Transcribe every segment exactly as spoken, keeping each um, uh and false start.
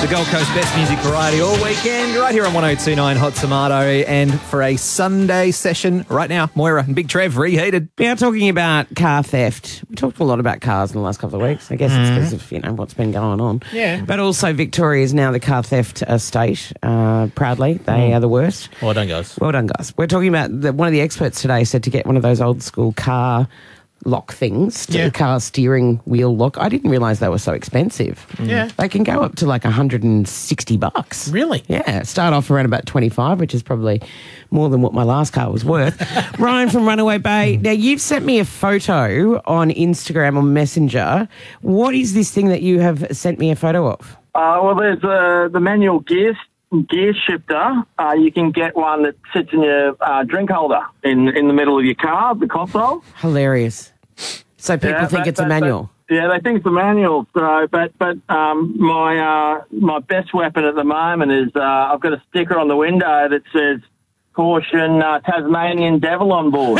The Gold Coast best music variety all weekend, right here on one oh two point nine Hot Tomato. And for a Sunday session right now, Moira and Big Trev reheated. We are talking about car theft. We talked a lot about cars in the last couple of weeks. I guess mm. it's because of, you know, what's been going on. Yeah. But also Victoria is now the car theft uh, state, uh, proudly. They mm. are the worst. Well done, guys. Well done, guys. We're talking about, the, one of the experts today said to get one of those old school car lock things, to yeah. the car steering wheel lock. I didn't realise they were so expensive. Yeah. They can go up to like one hundred sixty bucks. Really? Yeah. Start off around about twenty-five, which is probably more than what my last car was worth. Ryan from Runaway Bay. Now, you've sent me a photo on Instagram or Messenger. What is this thing that you have sent me a photo of? Uh, well, there's uh, the manual gear gear shifter. Uh, you can get one that sits in your uh, drink holder in in the middle of your car, the console. Hilarious. So people yeah, think but, it's a but, manual. But, yeah, they think it's a manual. So, but but um, my uh, my best weapon at the moment is uh, I've got a sticker on the window that says "Caution, uh, Tasmanian Devil on board."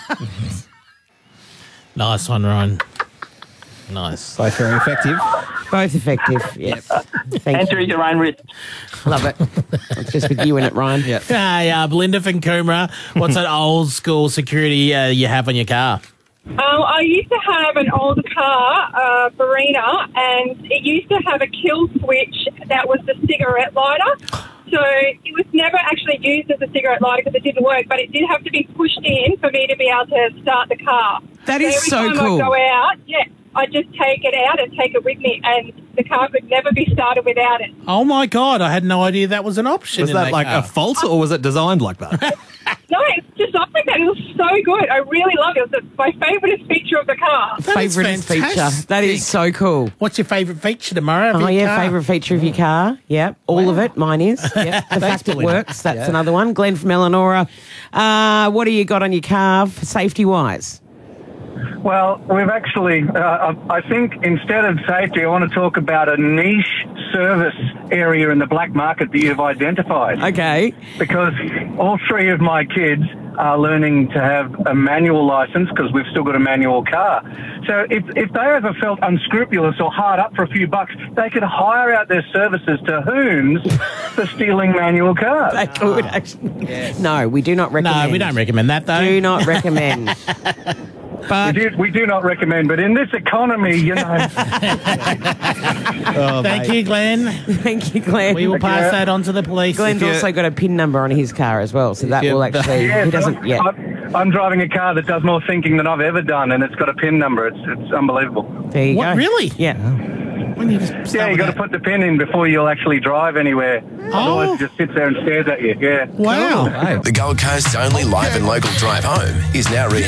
Nice one, Ryan. Nice. Both very effective. Both effective, yes. Thank Enter you. at your own risk. Love it. It's just with you in it, Ryan. Yep. Hey, uh, Belinda from Coomera, what's that old school security uh, you have on your car? Um, I used to have an old car, uh, Verena, and it used to have a kill switch that was the cigarette lighter. So it was never actually used as a cigarette lighter because it didn't work, but it did have to be pushed in for me to be able to start the car. That is so every so time cool. I go out, yeah, I just take it out and take it with me, and the car could never be started without it. Oh, my God. I had no idea that was an option. Was in that, that like car. a fault or was it designed like that? No, it's just something that. It was so good. I really loved it. It was my favourite feature of the car. That is Favourite feature. fantastic. That is so cool. What's your favourite feature tomorrow? of Oh, your yeah, car? favourite feature of your car. Yep, all Wow. of it. Mine is. Yep. The fact it Belinda. works, that's Yeah. another one. Glenn from Eleonora. Uh, what do you got on your car safety-wise? Well, we've actually, uh, I think instead of safety, I want to talk about a niche service area in the black market that you've identified. Okay. Because all three of my kids are learning to have a manual license because we've still got a manual car. So if, if they ever felt unscrupulous or hard up for a few bucks, they could hire out their services to Holmes for stealing manual cars. They could actually. Yes. No, we do not recommend. No, we don't recommend that, though. Do not recommend. But We do, we do not recommend, but in this economy, you know. Oh, Thank mate. you, Glenn. thank you, Glenn. We will pass Okay. that on to the police. Glenn's If you- also got a PIN number on his car as well, so that you- will actually. Yes, he doesn't. I'm, Yeah. I'm, I'm driving a car that does more thinking than I've ever done, and it's got a PIN number. It's it's unbelievable. There you What, go. really? Yeah. When you just start Yeah, you with got to that. put the PIN in before you'll actually drive anywhere. Otherwise, it just sits there and stares at you. Yeah. Wow. Hey. The Gold Coast's only live and local drive home is now re